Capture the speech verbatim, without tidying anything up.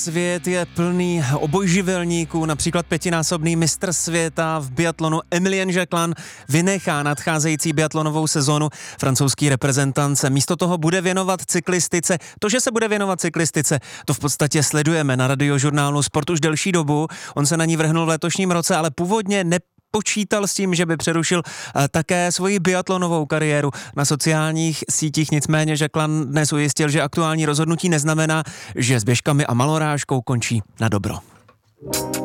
Svět je plný obojživelníků, například pětinásobný mistr světa v biatlonu Emilien Jacquelin vynechá nadcházející biatlonovou sezónu. Francouzský reprezentant se místo toho bude věnovat cyklistice. To, že se bude věnovat cyklistice, to v podstatě sledujeme na radiožurnálu Sport už delší dobu. On se na ní vrhnul v letošním roce, ale původně ne počítal s tím, že by přerušil také svoji biatlonovou kariéru na sociálních sítích. Nicméně Jacquelin dnes ujistil, že aktuální rozhodnutí neznamená, že s běžkami a malorážkou končí na dobro.